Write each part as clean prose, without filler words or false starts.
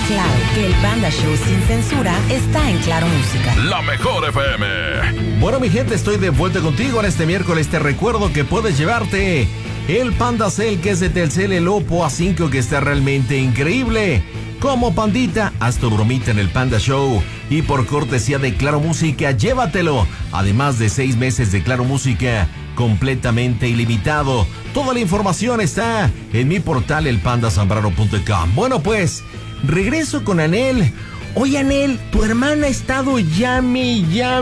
claro que el Panda Show sin censura está en Claro Música. La mejor FM. Bueno, mi gente, estoy de vuelta contigo en este miércoles. Te recuerdo que puedes llevarte el Panda Cell, que es de Telcel, el Oppo A5, que está realmente increíble. Como pandita, haz tu bromita en el Panda Show. Y por cortesía de Claro Música, llévatelo. Además de 6 meses de Claro Música completamente ilimitado. Toda la información está en mi portal elpandasambrano.com. Bueno, pues, regreso con Anel. Oye, Anel, tu hermana ha estado llame.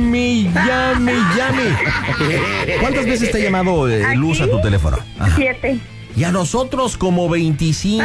¿Cuántas veces te ha llamado Luz a tu teléfono? Ajá. 7. Y a nosotros como 25.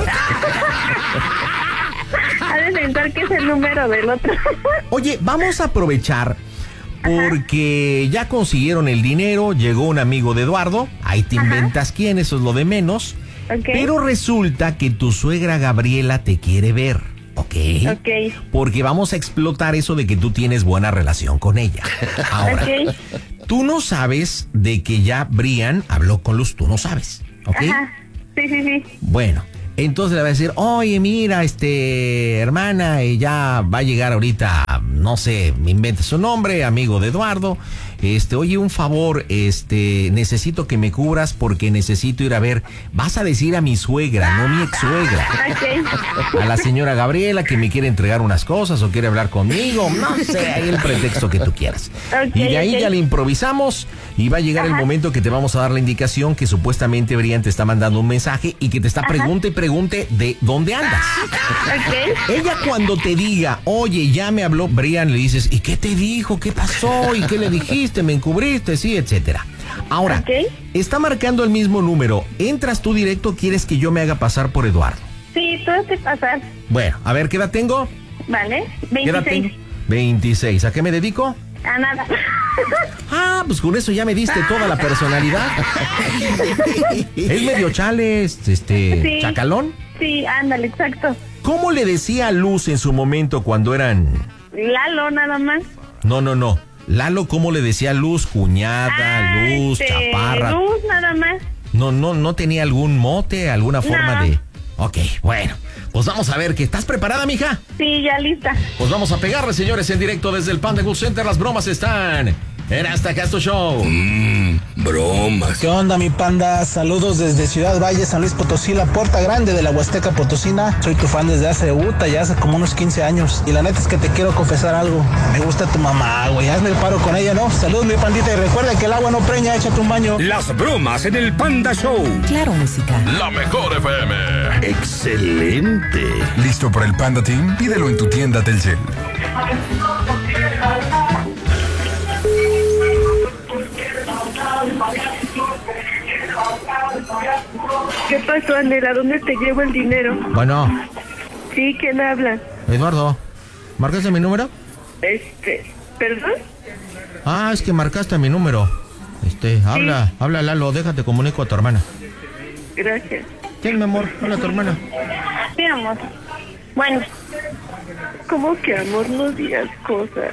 Ha de pensar que es el número del otro. Oye, vamos a aprovechar porque ya consiguieron el dinero, llegó un amigo de Eduardo, ahí te inventas quién, eso es lo de menos. Okay. Pero resulta que tu suegra Gabriela te quiere ver, ¿ok? Porque vamos a explotar eso de que tú tienes buena relación con ella. Ahora, tú no sabes de que ya Brian habló con Luz, tú no sabes, ¿ok? Ajá. Sí. Bueno, entonces le va a decir, oye, mira, hermana, ya va a llegar ahorita, no sé, me inventa su nombre, amigo de Eduardo. Oye, un favor, necesito que me cubras porque necesito ir a ver. Vas a decir a mi suegra, no mi ex suegra. A la señora Gabriela que me quiere entregar unas cosas o quiere hablar conmigo. No sé, ahí el pretexto que tú quieras. Y de ahí ya le improvisamos y va a llegar el momento que te vamos a dar la indicación que supuestamente Brian te está mandando un mensaje y que te está pregunte de dónde andas. Ella cuando te diga, oye, ya me habló Brian, le dices, ¿y qué te dijo? ¿Qué pasó? ¿Y qué le dijiste? ¿Me encubriste? Sí, etcétera. Ahora, está marcando el mismo número. ¿Entras tú directo? ¿Quieres que yo me haga pasar por Eduardo? Sí, tú te pasas. Bueno, a ver, ¿qué edad tengo? Vale, 26. 26. ¿A qué me dedico? A nada. Pues con eso ya me diste toda la personalidad. Es medio chales, sí. chacalón. Sí, ándale, exacto. ¿Cómo le decía a Luz en su momento cuando eran...? Lalo, nada más. No. Lalo, ¿cómo le decía a Luz? Cuñada, Luz, chaparra. Luz, nada más. No tenía algún mote, alguna forma de... Ok, bueno. Pues vamos a ver, ¿que estás preparada, mija? Sí, ya lista. Pues vamos a pegarle, señores, en directo desde el Panda Cool Center. Las bromas están en Hasta Casto Show. Bromas. ¿Qué onda, mi panda? Saludos desde Ciudad Valle, San Luis Potosí, la Puerta Grande de la Huasteca Potosina. Soy tu fan desde hace ya hace como unos 15 años. Y la neta es que te quiero confesar algo. Me gusta tu mamá, güey. Hazme el paro con ella, ¿no? Saludos, mi pandita. Y recuerda que el agua no preña, échate un baño. Las bromas en el Panda Show. Claro Música. La mejor FM. Excelente. ¿Listo para el Panda Team? Pídelo en tu tienda Telcel. ¿Qué pasó, Anel? ¿A dónde te llevo el dinero? Bueno. Sí, ¿quién habla? Eduardo, ¿marcaste mi número? ¿Perdón? Es que marcaste mi número. Habla Lalo, déjate, comunico a tu hermana. Gracias. Sí, mi amor, habla a tu hermana. Sí, amor. Bueno. ¿Cómo que, amor, no digas cosas?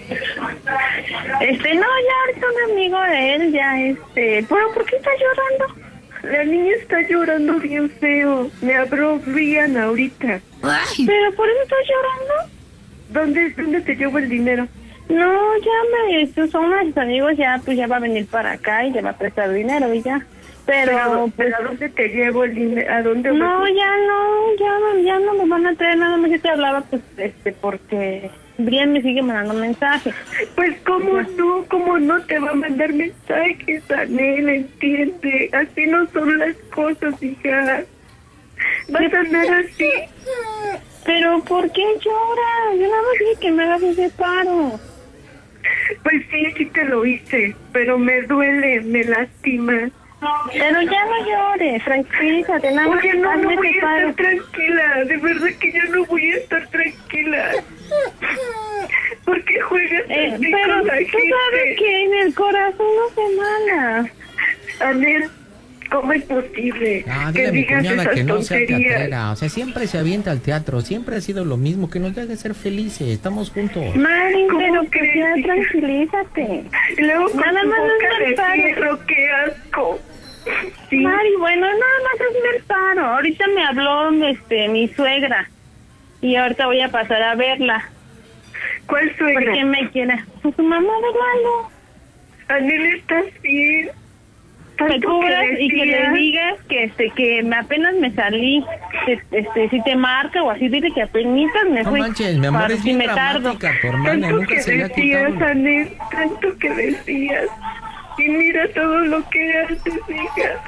No, ya ahorita un amigo de él, ¿pero por qué está llorando? La niña está llorando bien feo. Me habló Brian ahorita. Ay. ¿Pero por eso está llorando? ¿Dónde te llevo el dinero? No, ya son unos amigos, ya va a venir para acá y ya va a prestar dinero y ya. Pero ¿a dónde te llevo el dinero? ¿A dónde? No, ya no me van a traer nada más. Yo te hablaba, porque Brian me sigue mandando mensajes. Pues, ¿cómo no te va a mandar mensajes, Anel? Entiende, así no son las cosas, hija. ¿Vas a andar así? ¿Pero por qué lloras? Yo nada más dije que me hagas ese paro. Pues sí te lo hice, pero me duele, me lastima. Pero ya no llores, tranquilízate, nada más. Oye, no voy a estar tranquila, de verdad que yo no voy a estar tranquila. ¿Por qué juegas así pero con la tú gente? sabes que en el corazón no se mala. Anel, ¿cómo es posible que mi digas cuñada esas que no sea tonterías? teatrera, o sea, siempre se avienta al teatro, siempre ha sido lo mismo, que nos deje ser felices, estamos juntos. Mari, pero que crees, ya hija? tranquilízate. Y luego con Nada tu más boca es de el paro. fierro, qué asco. Sí. Mari, bueno, nada más es el paro. Ahorita me habló mi suegra. y ahorita voy a pasar a verla. ¿Cuál suegra? ¿Por qué me quiere? Pues su mamá de Lalo. Anel, ¿estás bien? Me cubras y que le digas que apenas me salí, si te marca o así, dile que apenas me fui. No manches, mi amor, para es si bien me tardo. dramática, tu hermana, Tanto nunca que se le ha decías, quitado. Anel, tanto que decías. Y mira todo lo que haces, hija.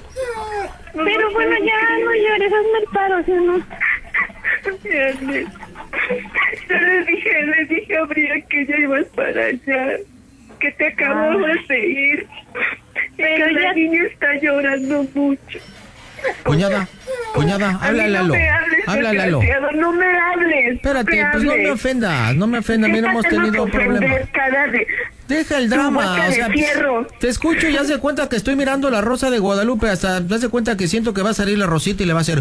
Pero bueno, ya no llores, hazme el paro, ¿sí o no? Anel, yo le dije a Bria que ya ibas para allá, que te acababas de ir. Pero la niña está llorando mucho. Cuñada, habla Lalo. Habla Lalo. No me hables. Espérate, pues no me ofendas, mira, hemos tenido problemas. Deja el drama, o sea, te escucho y haz de cuenta que estoy mirando La Rosa de Guadalupe, hasta te haz de cuenta que siento que va a salir la Rosita y le va a hacer...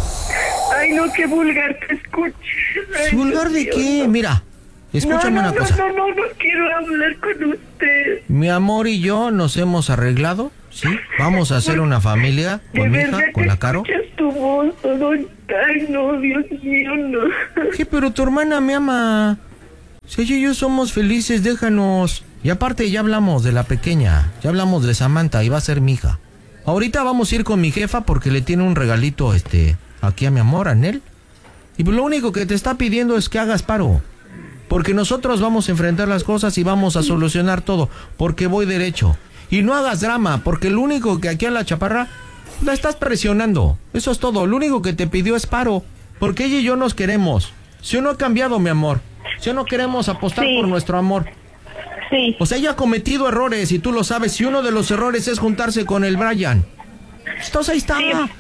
Ay, no, qué vulgar te escucho. ¿Vulgar de qué? Mira, escúchame una cosa. No quiero hablar con usted. Mi amor y yo nos hemos arreglado, ¿sí? Vamos a hacer una familia con mi hija, con la Caro. Tu voz, todo... Ay, no, Dios mío, no. ¿Qué? Pero tu hermana me ama. Si ella y yo somos felices, déjanos. Y aparte ya hablamos de la pequeña, ya hablamos de Samantha y va a ser mi hija. Ahorita vamos a ir con mi jefa porque le tiene un regalito aquí a mi amor, Anel. Y lo único que te está pidiendo es que hagas paro. Porque nosotros vamos a enfrentar las cosas y vamos a solucionar todo. Porque voy derecho. Y no hagas drama, porque lo único que aquí a la chaparra la estás presionando. Eso es todo. Lo único que te pidió es paro. Porque ella y yo nos queremos. Si uno ha cambiado, mi amor. Si no queremos apostar por nuestro amor. Sí. O sea, ella ha cometido errores y tú lo sabes. Si uno de los errores es juntarse con el Brian. Entonces ahí está.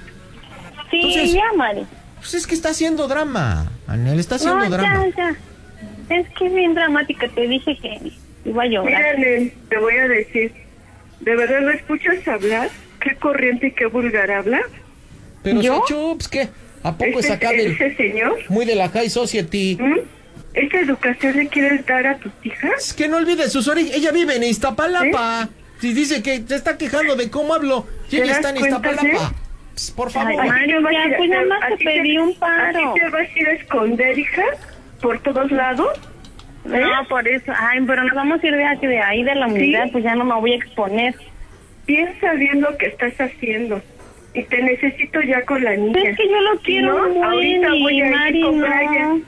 Sí, entonces, ya, Mari. Pues es que está haciendo drama, Anel, está haciendo drama. Ya. Es que es bien dramática, te dije que iba a llorar. Mira, Anel, te voy a decir, ¿de verdad no escuchas hablar? ¿Qué corriente y qué vulgar habla? Pero ¿yo? Chups, ¿qué? ¿A poco es acá del... ¿Ese señor? Muy de la High Society. ¿Esa educación le quieres dar a tus hijas? Es que no olvides sus orígenes. Ella vive en Iztapalapa. Si dice que te está quejando de cómo hablo, y ella está en Iztapalapa. Pues, por favor. Ay, Mario, ya, pues nada más te pedí un paro. ¿Así te vas a ir a esconder, hija? ¿Por todos lados? No, por eso. Ay, pero nos vamos a ir de ahí de la unidad, pues ya no me voy a exponer. Piensa bien lo que estás haciendo. Y te necesito ya con la niña. Es que yo lo quiero ¿no? Ahorita voy a ir Mari, con no. Brian.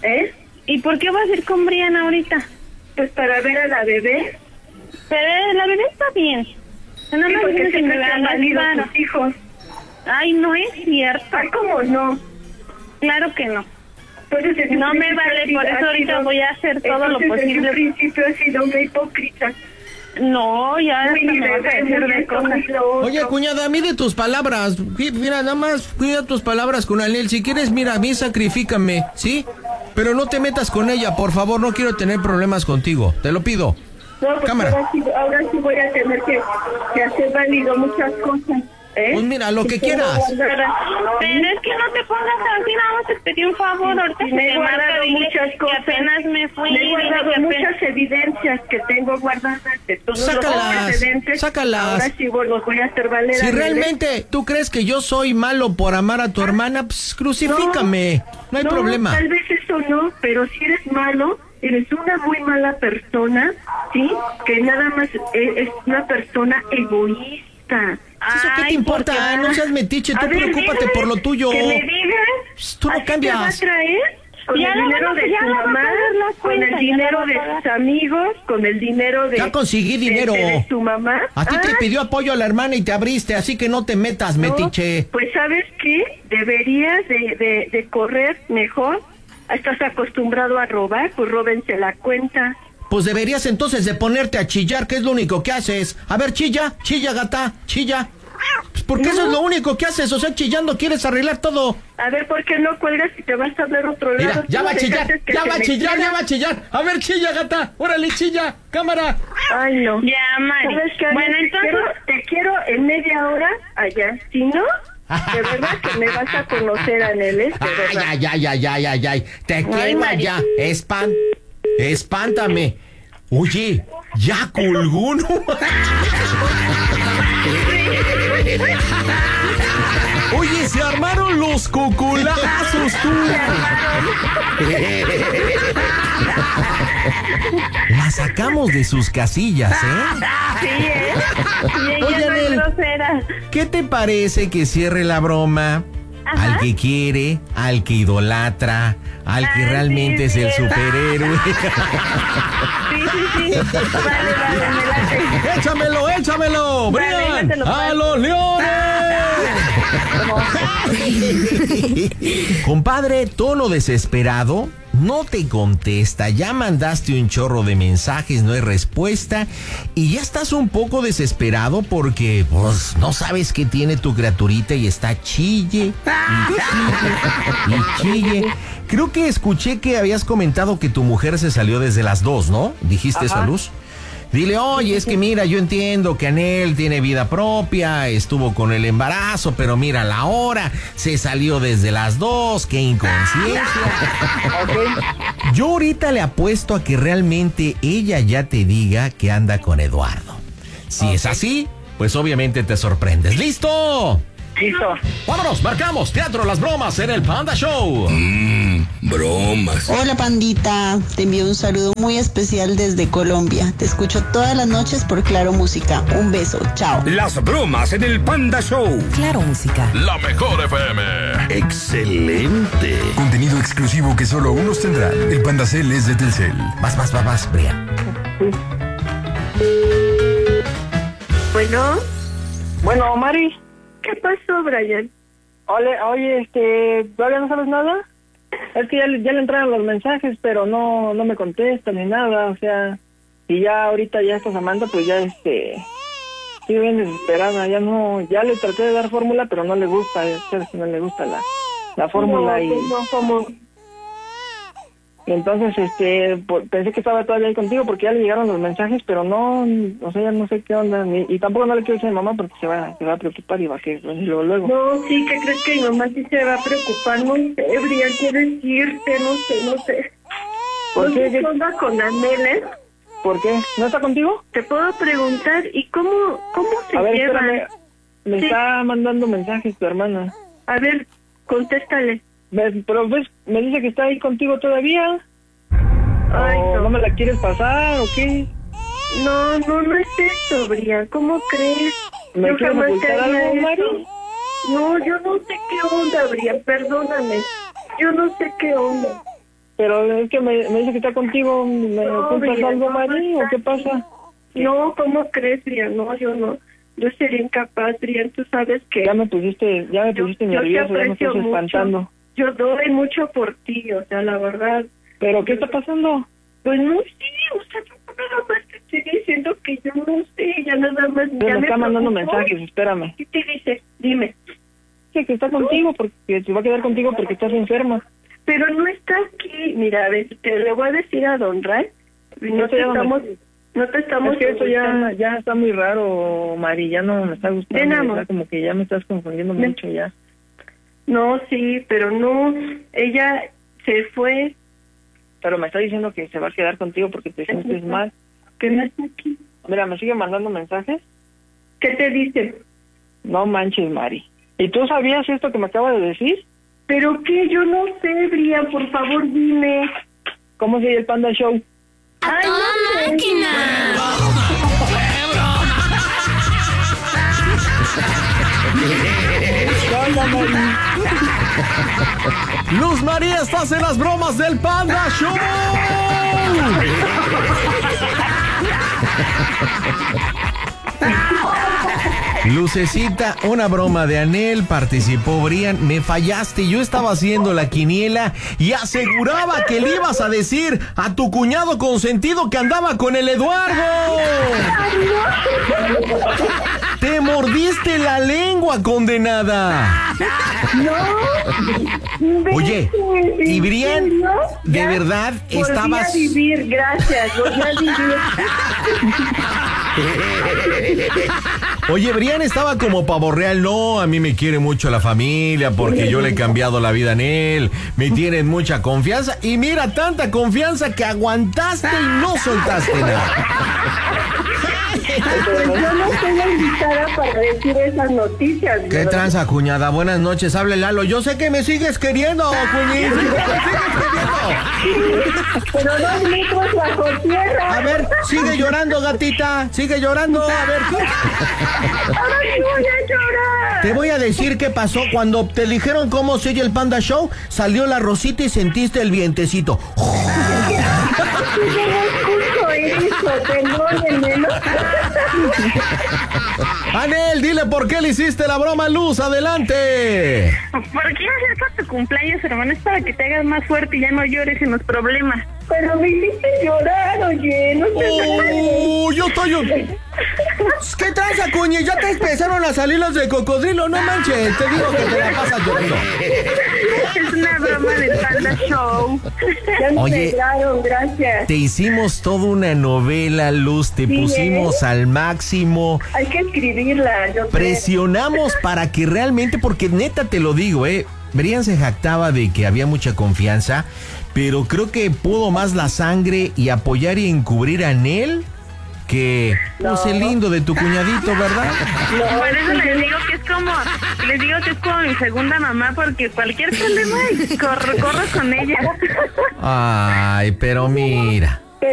¿Y por qué vas a ir con Brian ahorita? Pues para ver a la bebé. Pero la bebé está bien. Nada más porque que me han valido tus hijos. Ay, no es cierto. Ay, ¿cómo no? Claro que no. Entonces, desde no un me vale, por eso ahorita voy a hacer todo lo posible. Desde un principio has sido una hipócrita. No, ya me vas a decir de cosas. Oye, cuñada, mide tus palabras. Mira, nada más cuida tus palabras con Anel. Si quieres, mira, a mí sacrifícame, ¿sí? Pero no te metas con ella, por favor. No quiero tener problemas contigo. Te lo pido. No, pues cámara. Ahora sí voy a tener que hacer válido muchas cosas. Pues mira, lo que quieras. Pero es que no te pongas así, nada más te pedí un favor. Ahorita me he guardado muchas cosas. Que apenas me fui. Me he guardado muchas evidencias que tengo guardadas de todos los antecedentes. Sácalas. Ahora sí los voy a hacer valer. Si realmente tú crees que yo soy malo por amar a tu hermana, pues crucifícame. No hay problema. Tal vez eso no, pero si eres malo, eres una muy mala persona, ¿sí? Que nada más es una persona egoísta. ¿Eso qué te importa? No seas metiche, tú preocúpate por lo tuyo. ¿Que me digas? Tú no cambias. ¿Te va a traer? Con el dinero de su mamá, con el dinero de sus amigos, con el dinero de... Ya conseguí dinero. De su mamá. A ti te pidió apoyo a la hermana y te abriste, así que no te metas, metiche. Pues ¿sabes qué? Deberías de correr mejor. Estás acostumbrado a robar, pues róbense la cuenta. Pues deberías entonces de ponerte a chillar, que es lo único que haces. A ver, chilla, gata, chilla. Pues porque eso es lo único que haces, o sea, chillando quieres arreglar todo. A ver, ¿por qué no cuelgas y te vas a hablar otro lado? Mira, ya va a chillar. A ver, chilla, gata, órale, chilla, cámara. Ay, no. Ya, Mari. ¿Sabes qué? Bueno, entonces... Te quiero en media hora allá, ¿sí no? De verdad que me vas a conocer, Anel, ¿eh? Ay. Te quiero allá. Espántame. Oye, ya colgó, ¿no? Oye, se armaron los cocolazos, tú. La sacamos de sus casillas, ¿eh? Sí, Y ella Oye, no es Anel, grosera. ¿qué te parece que cierre la broma al que quiere, al que idolatra, al que realmente es el superhéroe? Sí. Vale, me late. ¡Échamelo! Vale, ¡Brian! échatelo, ¡A pues. los leones! Compadre, tono desesperado, no te contesta, ya mandaste un chorro de mensajes, no hay respuesta y ya estás un poco desesperado porque pues no sabes qué tiene tu criaturita y está chille y chille. Creo que escuché que habías comentado que tu mujer se salió desde las 2, ¿no? ¿Dijiste eso, Luz? Dile, oye, es que mira, yo entiendo que Anel tiene vida propia, estuvo con el embarazo, pero mira la hora, se salió desde las 2, qué inconsciencia. Yo ahorita le apuesto a que realmente ella ya te diga que anda con Eduardo. Si es así, pues obviamente te sorprendes. ¿Listo? Listo. Vámonos, marcamos Teatro Las Bromas en el Panda Show. Bromas. Hola pandita, te envío un saludo muy especial desde Colombia. Te escucho todas las noches por Claro Música. Un beso, chao. Las bromas en el Panda Show. Claro Música. La mejor FM. Excelente. Contenido exclusivo que solo unos tendrán. El Pandacel es de Telcel. Vas, Brian. Bueno, Mari. ¿qué pasó, Brian? Oye, ¿todavía no sabes nada? Es que ya le entraron los mensajes, pero no me contesta ni nada, o sea, y ya ahorita ya está Samantha, pues ya estoy bien desesperada, ya le traté de dar fórmula, pero no le gusta, no le gusta la fórmula ¿Cómo? Y entonces, pensé que estaba todavía ahí contigo porque ya le llegaron los mensajes, pero no, o sea, ya no sé qué onda, y tampoco no le quiero decir a mi mamá porque se va a preocupar y va a querer luego. No, sí, ¿qué crees que mi mamá sí se va a preocupar? No sé, Brian, quiero decirte, no sé. ¿Por qué? ¿Qué onda con Anel, ¿Por qué? ¿No está contigo? Te puedo preguntar, ¿y cómo se A ver, llevan? espérame, me está mandando mensajes tu hermana. A ver, contéstale. Pero ves, me dice que está ahí contigo todavía. Ay, ¿No me la quieres pasar o qué? No es eso, Brian, ¿cómo crees? ¿Me Yo quieres jamás ocultar te haría algo, eso. Mari? No, yo no sé qué onda, Brian, perdóname. Yo no sé qué onda. Pero es que me dice que está contigo. ¿Me ocultas Brian, algo, no Mari? ¿O qué pasa? No, ¿cómo crees, Brian? No, yo no. Yo sería incapaz, Brian, tú sabes que... Ya me pusiste nervioso, ya me estás espantando. Yo doy mucho por ti, o sea, la verdad. ¿Pero qué está pasando? Pues no sé, o sea, yo nada más te estoy diciendo que yo no sé, ya nada más... Me está mandando mensajes, espérame. ¿Qué te dice? Dime. Dice que está contigo, porque se va a quedar contigo porque estás enferma. Pero no está aquí. Mira, a ver, te le voy a decir a Don Ray. No te estamos... Es que eso ya está muy raro, Mari, ya no me está gustando. Ven, amor. ¿Verdad? Como que ya me estás confundiendo mucho ya. No, sí, pero no, ella se fue. Pero me está diciendo que se va a quedar contigo porque te sientes mal. Que no está aquí. Mira, me sigue mandando mensajes. ¿Qué te dice? No manches, Mari. ¿Y tú sabías esto que me acaba de decir? ¿Pero qué? Yo no sé, Brian, por favor, dime. ¿Cómo se llama el Panda Show? ¡Ay, no máquina! Luz María, estás en las bromas del Panda Show. Lucecita, una broma de Anel, participó Brian, me fallaste, yo estaba haciendo la quiniela y aseguraba que le ibas a decir a tu cuñado consentido que andaba con el Eduardo. Te mordiste la lengua, condenada. No. Oye, y Brian, de verdad estabas... Volví a vivir, gracias, volví a vivir. Oye, Brian estaba como pavo real. No, a mí me quiere mucho la familia porque yo le he cambiado la vida en él. Me tienen mucha confianza. Y mira, tanta confianza que aguantaste y no soltaste nada. yo no soy la invitada para decir esas noticias. ¿Qué ¿verdad? tranza, cuñada? Buenas noches, hable Lalo. Yo sé que me sigues queriendo, cuñita. Pero 2 litros bajo tierra. A ver, sigue llorando, gatita. Sigue llorando. A ver, ¿qué? Ahora sí voy a llorar. Te voy a decir qué pasó cuando te dijeron cómo se oye el Panda Show. Salió la rosita y sentiste el vientecito. Yo no escucho eso, perdónenme, ¿no? Anel, dile por qué le hiciste la broma a Luz. Adelante. ¿Por qué hacer para tu cumpleaños, hermano? Es para que te hagas más fuerte y ya no llores en los problemas. Pero me hiciste llorar, oye, no te... Yo estoy... ¿Qué tranza, cuñi? Ya te empezaron a salir los de cocodrilo, no manches. Te digo que te la pasas llorando. Es una broma del Panda Show. Ya me Oye, alegraron, gracias. Te hicimos toda una novela, Luz. Te Sí, pusimos al máximo. Hay que escribirla, yo creo. Presionamos para que realmente, porque neta te lo digo, Brian se jactaba de que había mucha confianza, pero creo que pudo más la sangre y apoyar y encubrir a Nel que pues el lindo de tu cuñadito, ¿verdad? No, Por eso les digo que es como mi segunda mamá, porque cualquier problema corro con ella. Ay, pero mira.